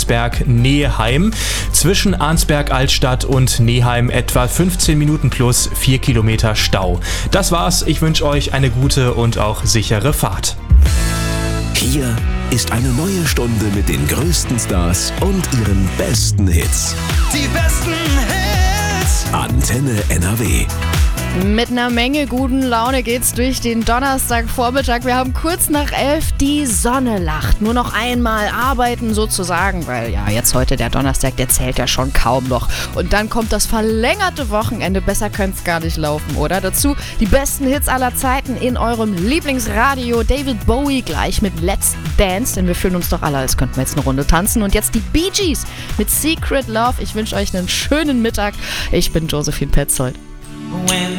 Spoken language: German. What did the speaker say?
Arnsberg-Neheim. Zwischen Arnsberg-Altstadt und Neheim etwa 15 Minuten plus 4 Kilometer Stau. Das war's. Ich wünsche euch eine gute und auch sichere Fahrt. Hier ist eine neue Stunde mit den größten Stars und ihren besten Hits. Die besten Hits. Antenne NRW. Mit einer Menge guten Laune geht's durch den Donnerstagvormittag. Wir haben kurz nach 11, die Sonne lacht. Nur noch einmal arbeiten sozusagen, weil ja jetzt heute der Donnerstag, der zählt ja schon kaum noch. Und dann kommt das verlängerte Wochenende. Besser könnte's gar nicht laufen, oder? Dazu die besten Hits aller Zeiten in eurem Lieblingsradio. David Bowie gleich mit Let's Dance, denn wir fühlen uns doch alle, als könnten wir jetzt eine Runde tanzen. Und jetzt die Bee Gees mit Secret Love. Ich wünsche euch einen schönen Mittag. Ich bin Josephine Petzold.